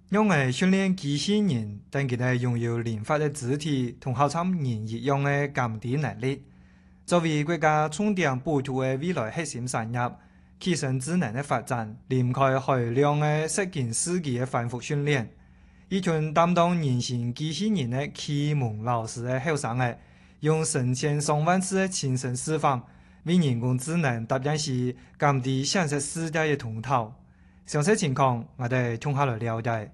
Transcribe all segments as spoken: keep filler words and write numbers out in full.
用嚟訓練機器人，等佢哋擁有靈活嘅肢體同好似人一樣嘅感知能力。作為國家重點補貼嘅未來核心產業，起身智能嘅發展，離唔開海量嘅實境視機嘅反覆訓練。一群擔當人形機器人嘅啟蒙老師嘅後生嘅，用成千上萬次嘅親身示範，為人工智能搭建起感知現實世界嘅通道。詳細情況，我哋聽下來了解。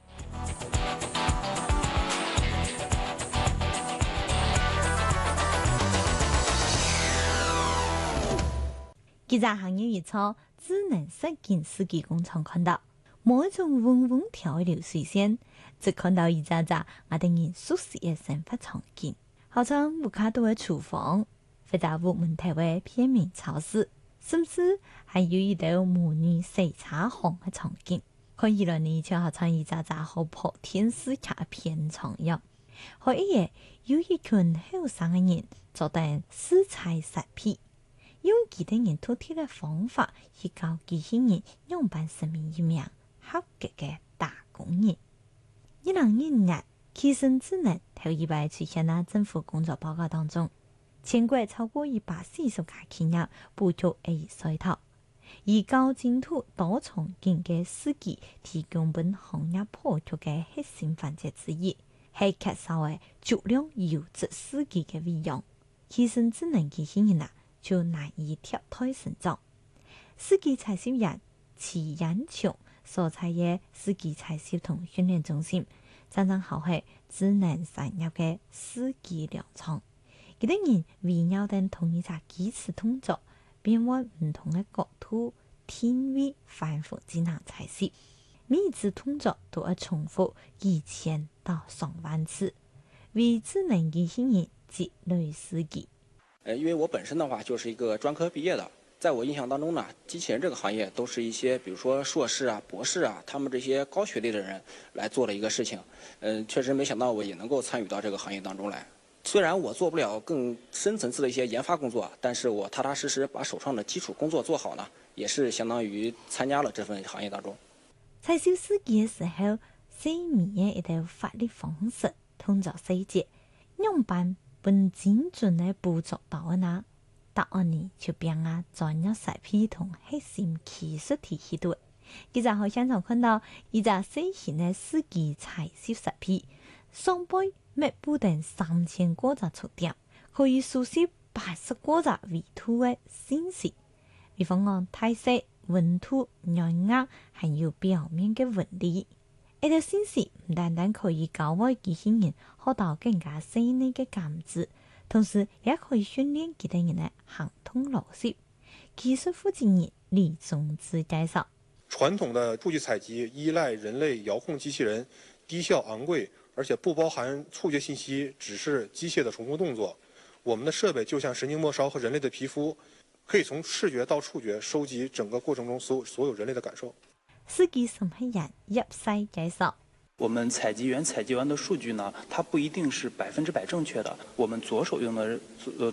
記者行業預測，智能實境視機工廠看到某一種嗡嗡跳嘅流水線，只看到一隻隻我哋人熟悉嘅生活場景，好像烏卡多嘅廚房，或者烏門頭嘅片面超市，甚至還有一道模擬洗車行嘅場景。看起來呢，就好像一隻隻好破天使卡嘅片場一樣。可一夜有一群後生嘅人做定試菜實片。用佢哋人突貼嘅方法去教機器人樣板生命一名合格嘅打工人。一兩一日，起身智能頭一擺出現喺政府工作報告當中，全國超過一百四十家企業補貼 A 稅頭，以高精度多場景嘅視機提供本行業補貼嘅核心環節之一，係缺少嘅足量優質視機嘅運用。起身智能機器人啊，就難以跳胎成長。視機採集人齊延長所在嘅視機採集同訓練中心，真正好係智能產業嘅視機糧倉。佢哋人圍繞等同一隻基礎動作，變換唔同嘅角度、天位，反覆進行採集。每一次動作都要重複幾千到上萬次，為智能機器人積累視機。 呃，因為我本身的話就是一個專科畢業的，在我印象當中呢，機器人這個行業都是一些，比如說碩士啊、博士啊，他們這些高學歷的人來做的一個事情。嗯、呃，確實沒想到我也能夠參與到這個行業當中來。雖然我做不了更深層次的一些研發工作，但是我踏踏實實把手上的基礎工作做好呢，也是相當於參加了這份行業當中。 採收視機嘅時候，細密嘅一道發力方式，通過細節，樣板本精準嘅捕捉到啊那，答案呢就變啊專業設備同核心技術體系對。記者喺現場看到一隻細型嘅視機採收設備，上背密布定三千個隻觸點，可以熟悉八十個隻維度嘅信息，比方講體積、溫度、軟硬，還有表面嘅紋理。呢條信息唔單單可以教會機器人學到更加細膩嘅感知，同時也可以訓練其他人嘅行通邏輯。技術負責人李宗志介紹： 傳統的數據採集依賴人類遙控機器人，低效昂貴，而且不包含觸覺信息，只是機械的重複動作。我們的設備就像神經末梢和人類的皮膚，可以從視覺到觸覺收集整個過程中所所有人類的感受。 視機審核人葉西介紹： 我們採集員採集完的數據呢，它不一定是百分之百正確的。我們左手用的呃